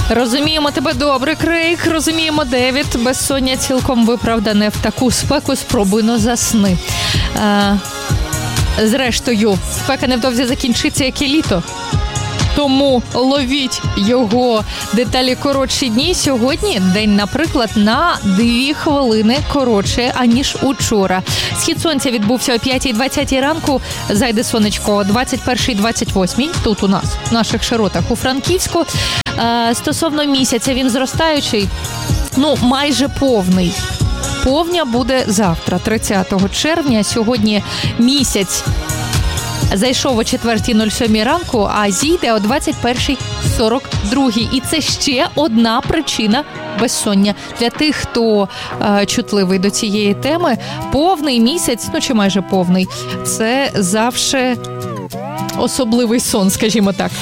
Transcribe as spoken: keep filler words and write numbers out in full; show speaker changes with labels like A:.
A: Розуміємо тебе добре, Крейг. Розуміємо, Девід. Безсоння цілком виправдане. В таку спеку спробуй, но засни. А, зрештою, спека невдовзі закінчиться, як і літо. Тому ловіть його. Деталі коротші дні. Сьогодні день, наприклад, на дві хвилини коротше, аніж учора. Схід сонця відбувся о п'ятій двадцятій ранку. Зайде сонечко двадцять першій двадцять восьмій. Тут у нас, в наших широтах, у Франківську. Е, стосовно місяця, він зростаючий, ну, майже повний. Повня буде завтра, тридцятого червня. Сьогодні місяць зайшов о четвертій нуль сім ранку, а зійде о двадцять першій сорок другій. І це ще одна причина безсоння. Для тих, хто е, чутливий до цієї теми, повний місяць, ну чи майже повний, це завжди особливий сон, скажімо так.